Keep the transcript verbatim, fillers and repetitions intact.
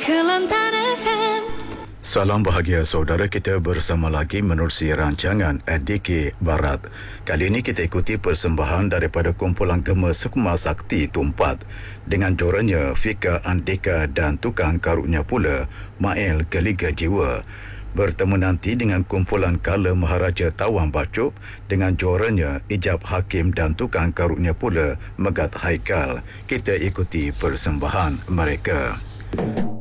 Kelantan F M. Salam bahagia saudara, kita bersama lagi menerusi rancangan D K Barat. Kali ini kita ikuti persembahan daripada kumpulan Gema Sukma Sakti Tumpat dengan jorannya Fika Andika dan tukang karutnya pula Mael Geliga Jiwa. Bertemu nanti dengan kumpulan Kala Maharaja Tawang Bacup dengan jorannya Ijab Hakim dan tukang karutnya pula Megat Haikal. Kita ikuti persembahan mereka.